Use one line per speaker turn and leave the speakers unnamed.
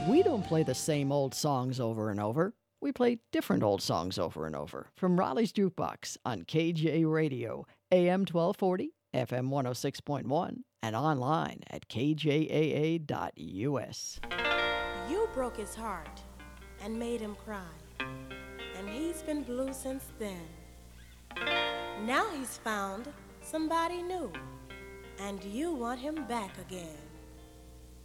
We don't play the same old songs over and over. We play different old songs over and over. From Raleigh's Jukebox on KJ Radio, AM 1240, FM 106.1, and online at kjaa.us.
You broke his heart and made him cry, and he's been blue since then. Now he's found somebody new, and you want him back again.